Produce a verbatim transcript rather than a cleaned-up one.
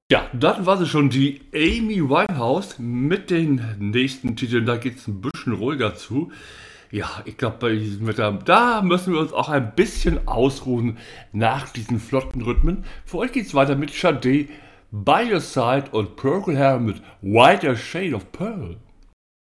Ja, das war sie schon, die Amy Winehouse mit den nächsten Titeln. Da geht es ein bisschen ruhiger zu. Ja, ich glaube, bei diesem Wetter, da müssen wir uns auch ein bisschen ausruhen nach diesen flotten Rhythmen. Für euch geht es weiter mit Sade, By Your Side und Procol Harum mit Whiter Shade of Pearl.